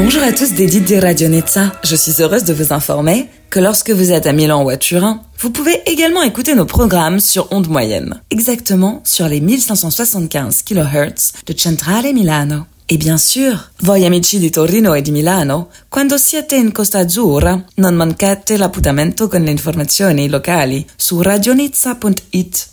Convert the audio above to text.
Bonjour à tous des Dits de Radio Nizza. Je suis heureuse de vous informer que lorsque vous êtes à Milan ou à Turin, vous pouvez également écouter nos programmes sur ondes moyennes, exactement sur les 1575 kHz de Centrale Milano. E bien sûr, voi amici di Torino e di Milano, quando siete in Costa Azzurra, non mancate l'appuntamento con le informazioni locali su radionizza.it.